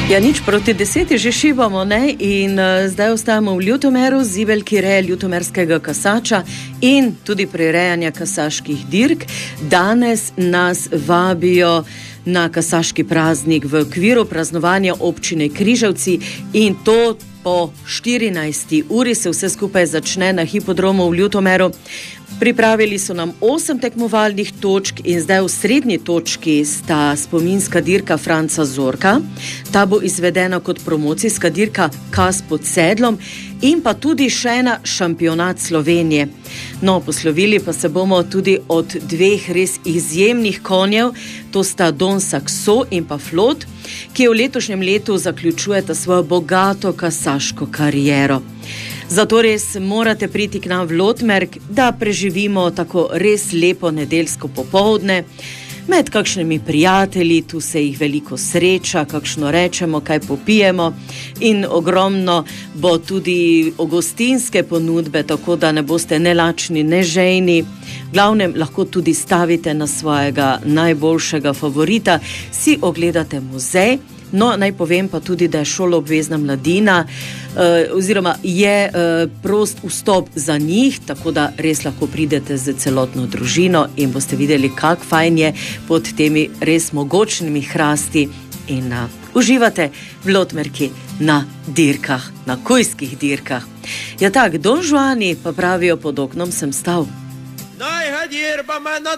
Ja, nič proti 10 že šibamo, ne? In zdaj ostajamo v Ljutomeru, zibelki reje ljutomerskega kasača in tudi prirejanja kasaških dirk. Danes nas vabijo na kasaški praznik v okviru praznovanja občine Križevci in to po 14. uri se vse skupaj začne na hipodromu v Ljutomeru. Pripravili so nam 8 tekmovalnih točk in zdaj v srednji točki sta spominska dirka Franca Zorka. Ta bo izvedena kot promocijska dirka Kas pod sedlom in pa tudi še ena šampionat Slovenije. No, poslovili pa se bomo tudi od dveh res izjemnih konjev, to sta Don Saxo in pa Flot, ki v letošnjem letu zaključujeta svojo bogato kasaško kariero. Zato res morate priti k nam v Lotmerk, da preživimo tako res lepo nedeljsko popoldne. Med kakšnimi prijatelji, tu se jih veliko sreča, kakšno rečemo, kaj popijemo in ogromno bo tudi gostinske ponudbe, tako da ne boste ne lačni, ne žejni. V glavnem lahko tudi stavite na svojega najboljšega favorita, si ogledate muzej. No, naj povem pa tudi, da je šoloobvezna mladina oziroma je prost vstop za njih, tako da res lahko pridete z celotno družino in boste videli, kak fajn je pod temi res mogočnimi hrasti in uživate v Lotmerki na dirkah, na kujskih dirkah. Ja tak, Don Juani pa pravijo, pod oknom sem stal. Najhadir pa me na